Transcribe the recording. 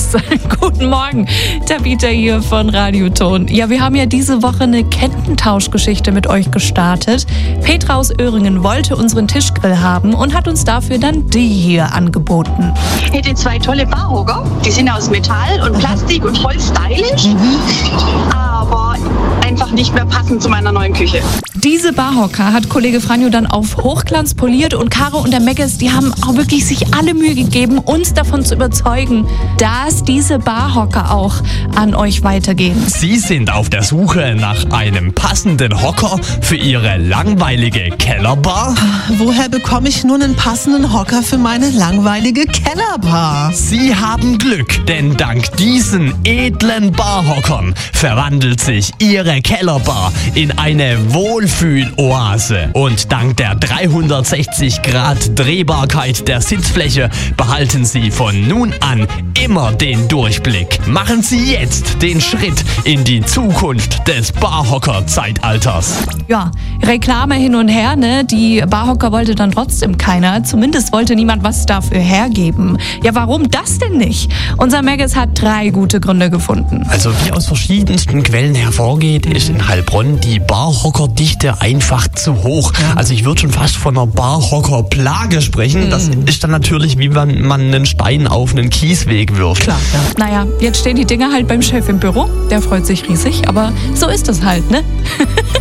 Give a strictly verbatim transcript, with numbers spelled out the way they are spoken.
Tschüss. Guten Morgen. Tabitha hier von Radioton. Ja, wir haben ja diese Woche eine Kettentauschgeschichte mit euch gestartet. Petra aus Öhringen wollte unseren Tischgrill haben und hat uns dafür dann die hier angeboten. Ich hätte zwei tolle Barhocker. Die sind aus Metall und Plastik und voll stylisch. Mhm. Aber einfach nicht mehr passend zu meiner neuen Küche. Diese Barhocker hat Kollege Franjo dann auf Hochglanz poliert und Caro und der Megges, die haben auch wirklich sich alle Mühe gegeben, uns davon zu überzeugen, dass diese Barhocker auch an euch weitergehen. Sie sind auf der Suche nach einem passenden Hocker für Ihre langweilige Kellerbar? Woher bekomme ich nun einen passenden Hocker für meine langweilige Kellerbar? Sie haben Glück, denn dank diesen edlen Barhockern verwandelt sich Ihre Kellerbar in eine Wohlfühloase. Und dank der dreihundertsechzig Grad Drehbarkeit der Sitzfläche behalten Sie von nun an immer den Durchblick. Machen Sie jetzt den Schritt in die Zukunft des Barhocker-Zeitalters. Ja, Reklame hin und her, ne? Die Barhocker wollte dann trotzdem keiner. Zumindest wollte niemand was dafür hergeben. Ja, warum das denn nicht? Unser Megges hat drei gute Gründe gefunden. Also wie aus verschiedensten Quellen hervorgeht, ist in Heilbronn die Barhockerdichte einfach zu hoch. Also ich würde schon fast von einer Barhockerplage sprechen. Das ist dann natürlich, wie wenn man einen Stein auf einen Kiesweg wirft. Klar, ja. Naja, jetzt stehen die Dinger halt beim Chef im Büro. Der freut sich riesig, aber so ist es halt, ne?